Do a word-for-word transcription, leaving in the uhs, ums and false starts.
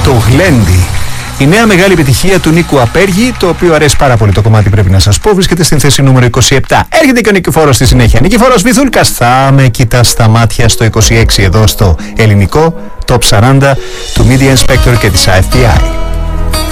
το Γλέντι. Η νέα μεγάλη επιτυχία του Νίκου Απέργη, το οποίο αρέσει πάρα πολύ το κομμάτι, πρέπει να σας πω, βρίσκεται στην θέση νούμερο είκοσι επτά. Έρχεται και ο Νικηφόρος στη συνέχεια. Νικηφόρος Βυθούλκας, θα με κοιτάς στα μάτια, στο είκοσι έξι, εδώ στο ελληνικό Top σαράντα του Media Inspector και της άι εφ τι άι.